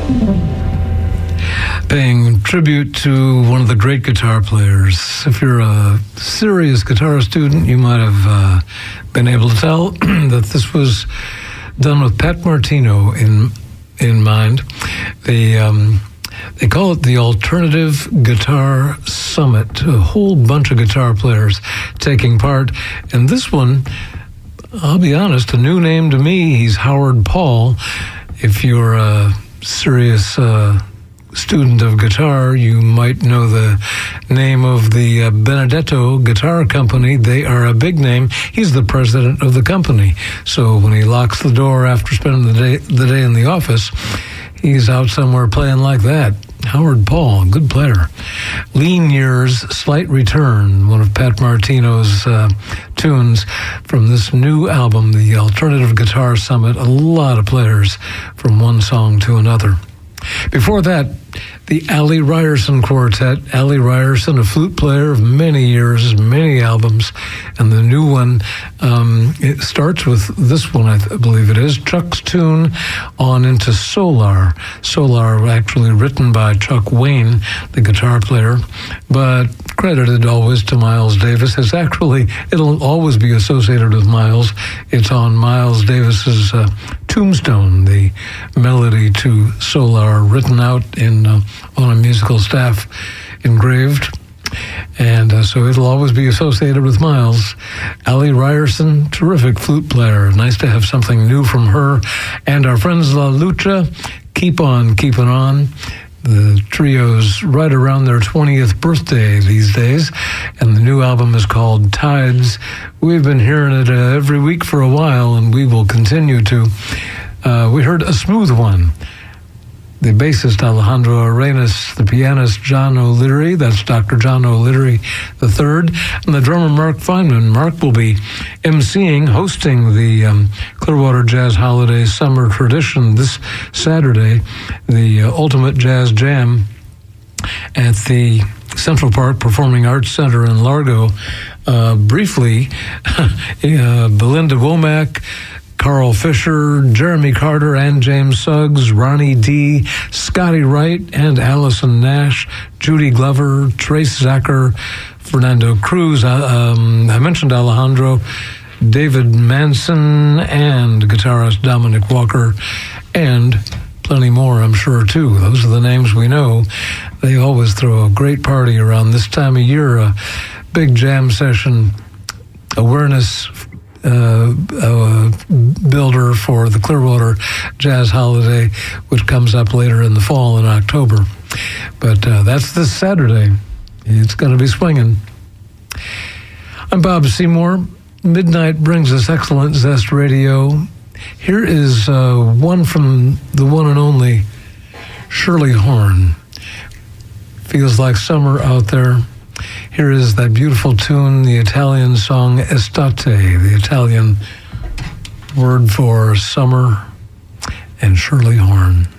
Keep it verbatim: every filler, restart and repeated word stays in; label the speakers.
Speaker 1: Paying tribute to one of the great guitar players. If you're a serious guitar student, you might have uh, been able to tell that this was done with Pat Martino in in mind. The um, they call it the Alternative Guitar Summit. A whole bunch of guitar players taking part. And this one, I'll be honest, a new name to me. He's Howard Paul. If you're a serious uh, student of guitar, you might know the name of the uh, Benedetto Guitar Company. They are a big name. He's the president of the company. So when he locks the door after spending the day, the day in the office, he's out somewhere playing like that. Howard Paul, good player. Lean Years, Slight Return, one of Pat Martino's uh, tunes from this new album, the Alternative Guitar Summit. A lot of players from one song to another. Before that, the Allie Ryerson Quartet. Allie Ryerson, a flute player of many years, many albums, and the new one, um, it starts with this one, I th- believe it is, Chuck's tune on into Solar. Solar, actually written by Chuck Wayne, the guitar player, but credited always to Miles Davis. It's actually, it'll always be associated with Miles. It's on Miles Davis's uh, tombstone, the melody to Solar, written out in uh, on a musical staff engraved. And uh, so it'll always be associated with Miles. Allie Ryerson, terrific flute player. Nice to have something new from her. And our friends La Lucha, keep on keeping on. The trio's right around their twentieth birthday these days, and the new album is called Tides. We've been hearing it uh, every week for a while, and we will continue to. Uh, we heard A Smooth One. The bassist Alejandro Arenas, the pianist John O'Leary, that's Doctor John O'Leary the third, and the drummer Mark Feynman. Mark will be emceeing, hosting the um, Clearwater Jazz Holiday Summer Tradition this Saturday, the uh, Ultimate Jazz Jam at the Central Park Performing Arts Center in Largo. Uh, briefly, uh, Belinda Womack, Carl Fisher, Jeremy Carter, and James Suggs, Ronnie D., Scotty Wright, and Allison Nash, Judy Glover, Trace Zacher, Fernando Cruz. Uh, um, I mentioned Alejandro, David Manson, and guitarist Dominic Walker, and plenty more, I'm sure, too. Those are the names we know. They always throw a great party around this time of year, a big jam session, awareness Uh, uh, builder for the Clearwater Jazz Holiday, which comes up later in the fall in October. But uh, that's this Saturday. It's going to be swinging. I'm Bob Seymour. Midnight brings us excellent Zest Radio. Here is uh, one from the one and only Shirley Horn. Feels like summer out there. Here is that beautiful tune, the Italian song Estate, the Italian word for summer, and Shirley Horn.